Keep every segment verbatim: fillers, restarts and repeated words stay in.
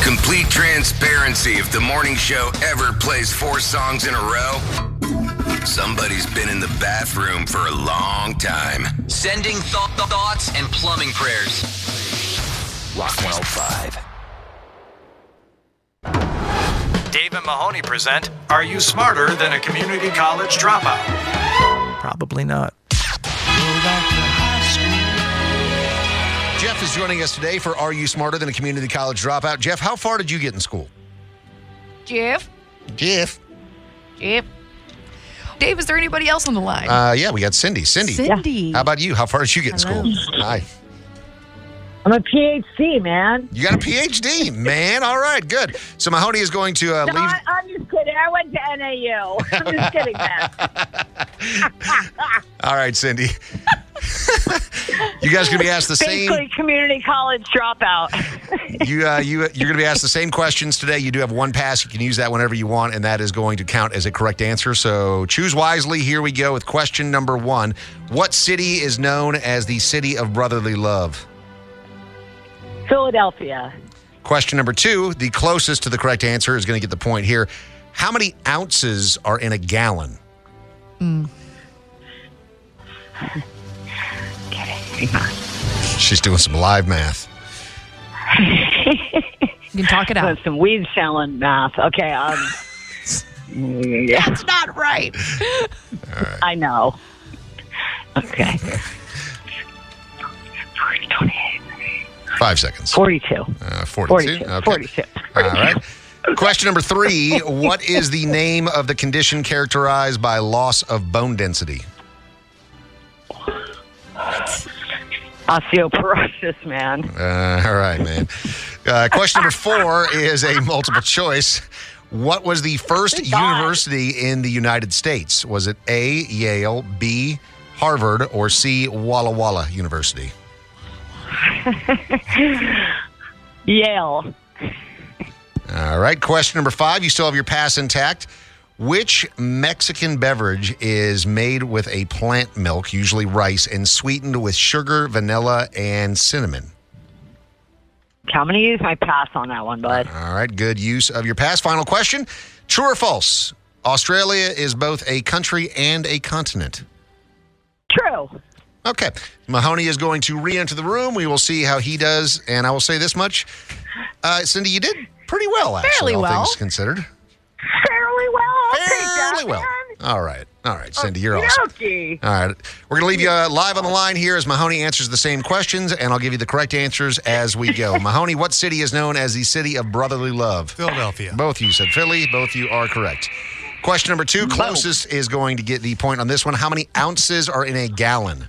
Complete transparency. If the morning show ever plays four songs in a row, somebody's been in the bathroom for a long time. Sending th- th- thoughts and plumbing prayers. Rock one oh five. Dave and Mahoney present, Are You Smarter Than a Community College Dropout? Probably not. Jeff is joining us today for Are You Smarter Than a Community College Dropout? Jeff, how far did you get in school? Jeff? Jeff? Jeff? Dave, is there anybody else on the line? Uh, yeah, we got Cindy. Cindy. Cindy. How about you? How far did you get in Hello. school? Hi. I'm a P H D, man. You got a P H D, man. All right, good. So Mahoney is going to uh, No, leave. I, I'm just kidding. I went to N A U. I'm just kidding, man. All right, Cindy. You guys going to be asked the same. Basically, community college dropout. You, uh, you, you're going to be asked the same questions today. You do have one pass. You can use that whenever you want, and that is going to count as a correct answer. So choose wisely. Here we go with question number one. What city is known as the city of brotherly love? Philadelphia. Question number two. The closest to the correct answer is going to get the point here. How many ounces are in a gallon? Mm. She's doing some live math. You can talk it out. That's some weed selling math. Okay. Um, yeah, That's not right. I know. Okay. Five seconds. forty-two. Uh, forty-two. forty-two. Okay. forty-two. All right. Question number three. What is the name of the condition characterized by loss of bone density? Osteoporosis, man. Uh, all right, man. Uh, question number four is a multiple choice. What was the first Thank God. university in the United States? Was it A, Yale, B, Harvard, or C, Walla Walla University? Yale. All right. Question number five. You still have your pass intact. Which Mexican beverage is made with a plant milk, usually rice, and sweetened with sugar, vanilla, and cinnamon? I'm going to use my pass on that one, bud. All right. Good use of your pass. Final question. True or false? Australia is both a country and a continent. True. Okay. Mahoney is going to re-enter the room. We will see how he does. And I will say this much. Uh, Cindy, you did pretty well, actually, Fairly all well. things considered. Fairly well. I'll take that, Fairly well. man. All right. All right, Cindy, you're awesome. Okay. All right. We're going to leave you uh, live on the line here as Mahoney answers the same questions, and I'll give you the correct answers as we go. Mahoney, what city is known as the city of brotherly love? Philadelphia. Both you said Philly. Both you are correct. Question number two, closest is going to get the point on this one. How many ounces are in a gallon?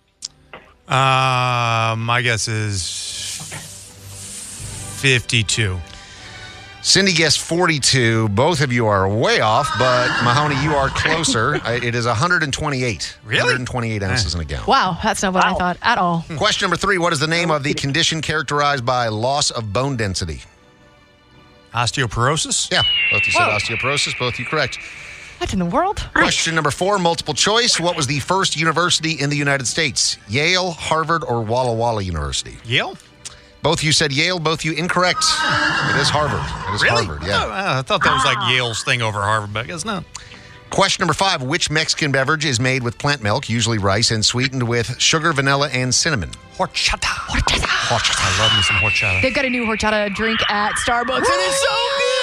Uh, my guess is fifty-two. Cindy guessed forty-two. Both of you are way off, but Mahoney, you are closer. Uh, It is one hundred twenty-eight. Really? one hundred twenty-eight ounces in a gallon. Wow, that's not what I thought at all. Question number three, what is the name of the condition characterized by loss of bone density? Osteoporosis? Yeah, both you said Whoa. osteoporosis. Both you correct. What in the world? Question number four, multiple choice. What was the first university in the United States? Yale, Harvard, or Walla Walla University? Yale? Both you said Yale. Both you incorrect. It is Harvard. It is Really? Harvard, yeah. Oh, I thought that was like Yale's thing over Harvard, but I guess not. Question number five, which Mexican beverage is made with plant milk, usually rice, and sweetened with sugar, vanilla, and cinnamon? Horchata. Horchata. Horchata. I love me some horchata. They've got a new horchata drink at Starbucks, and it's so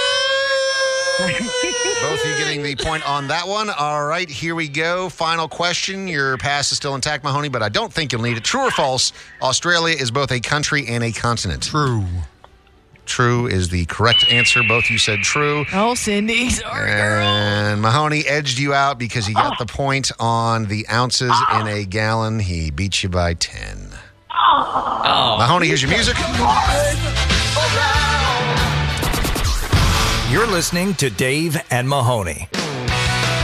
Both you getting the point on that one. All right, here we go. Final question. Your pass is still intact, Mahoney, but I don't think you'll need it. True or false? Australia is both a country and a continent. True. True is the correct answer. Both you said true. good. Oh, Cindy, sorry, girl. And Mahoney edged you out because he got the point on the ounces in a gallon. He beat you by ten. Mahoney, here's your music. You're listening to Dave and Mahoney.